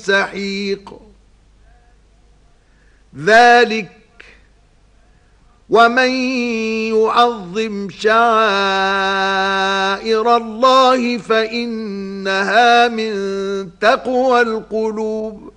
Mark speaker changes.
Speaker 1: سحيق ذلك ومن يعظم شعائر الله فإنها من تقوى القلوب